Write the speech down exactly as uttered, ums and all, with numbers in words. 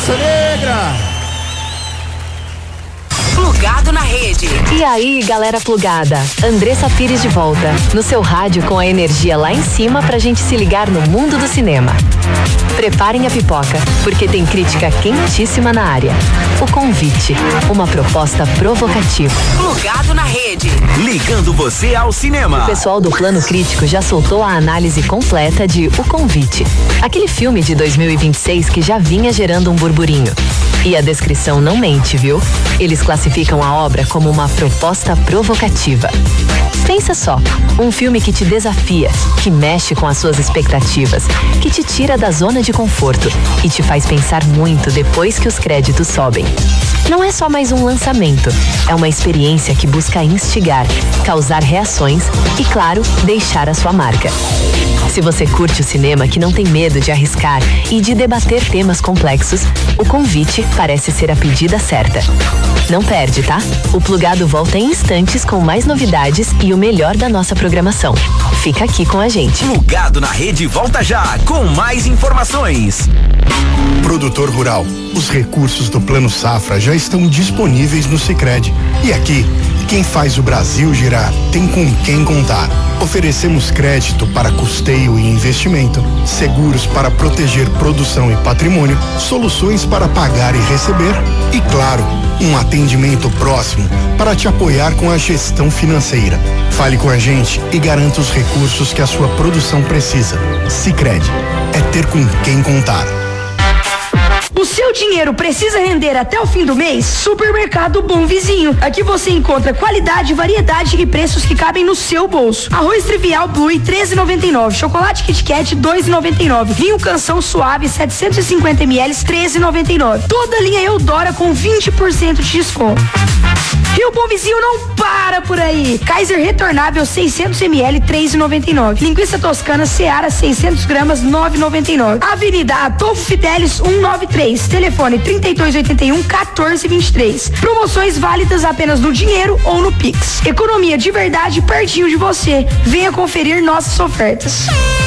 Raça Negra! Plugado na rede. E aí, galera plugada? Andressa Pires de volta, no seu rádio com a energia lá em cima pra gente se ligar no mundo do cinema. Preparem a pipoca, porque tem crítica quentíssima na área. O Convite, uma proposta provocativa. Plugado na rede. Ligando você ao cinema. O pessoal do Plano Crítico já soltou a análise completa de O Convite, aquele filme de dois mil e vinte e seis que já vinha gerando um burburinho. E a descrição não mente, viu? Eles classificam a obra como uma proposta provocativa. Pensa só, um filme que te desafia, que mexe com as suas expectativas, que te tira da zona de conforto e te faz pensar muito depois que os créditos sobem. Não é só mais um lançamento, é uma experiência que busca instigar, causar reações e, claro, deixar a sua marca. Se você curte o cinema que não tem medo de arriscar e de debater temas complexos, O Convite parece ser a pedida certa. Não perde, tá? O Plugado volta em instantes com mais novidades e o melhor da nossa programação. Fica aqui com a gente. Plugado na rede volta já com mais informações. Produtor rural, os recursos do Plano Safra já estão disponíveis no Sicredi. E aqui, quem faz o Brasil girar tem com quem contar. Oferecemos crédito para custeio e investimento, seguros para proteger produção e patrimônio, soluções para pagar e receber e, claro, um atendimento próximo para te apoiar com a gestão financeira. Fale com a gente e garanta os recursos que a sua produção precisa. Sicredi, é ter com quem contar. O seu dinheiro precisa render até o fim do mês? Supermercado Bom Vizinho. Aqui você encontra qualidade, variedade e preços que cabem no seu bolso. Arroz Trivial Blue treze e noventa e nove. Chocolate Kit Kat dois e noventa e nove. Vinho Canção Suave setecentos e cinquenta mililitros treze e noventa e nove. Toda a linha Eudora com vinte por cento de desconto. E o Bom Vizinho não para por aí. Kaiser Retornável seiscentos mililitros três e noventa e nove. Linguiça Toscana Seara seiscentos gramas nove e noventa e nove. Avenida Adolfo Fidelis cento e noventa e três. Telefone trinta e dois oitenta e um quatorze vinte e três. Promoções válidas apenas no dinheiro ou no Pix. Economia de verdade pertinho de você. Venha conferir nossas ofertas.